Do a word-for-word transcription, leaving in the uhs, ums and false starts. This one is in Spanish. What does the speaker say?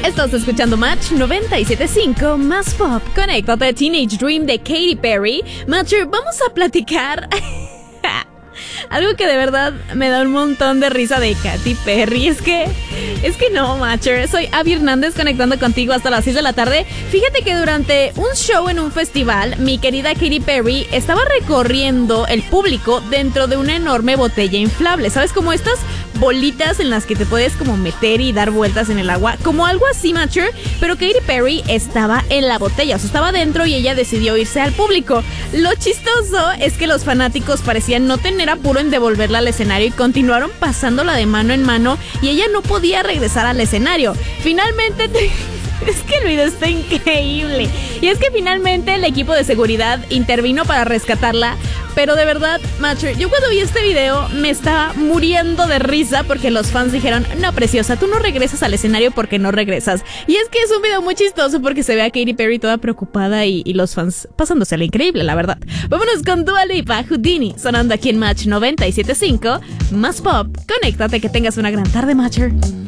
Estás escuchando Match noventa y siete punto cinco más pop. Conéctate, Teenage Dream de Katy Perry. Matcher, vamos a platicar algo que de verdad me da un montón de risa de Katy Perry. Es que, es que no, Matcher. Soy Abby Hernández conectando contigo hasta las seis de la tarde. Fíjate que durante un show en un festival, mi querida Katy Perry estaba recorriendo el público dentro de una enorme botella inflable. ¿Sabes? Como estas bolitas en las que te puedes como meter y dar vueltas en el agua. Como algo así, Matcher. Pero Katy Perry estaba en la botella. O sea, estaba dentro y ella decidió irse al público. Lo chistoso es que los fanáticos parecían no tener apuro en devolverla al escenario y continuaron pasándola de mano en mano y ella no podía regresar al escenario. Finalmente te... Es que el video está increíble. Y es que finalmente el equipo de seguridad intervino para rescatarla. Pero de verdad, Matcher, yo cuando vi este video me estaba muriendo de risa porque los fans dijeron: no, preciosa, tú no regresas al escenario porque no regresas. Y es que es un video muy chistoso porque se ve a Katy Perry toda preocupada y, y los fans pasándosela increíble, la verdad. Vámonos con Dua Lipa, Houdini, sonando aquí en Match noventa y siete punto cinco más pop. Conéctate, que tengas una gran tarde, Matcher.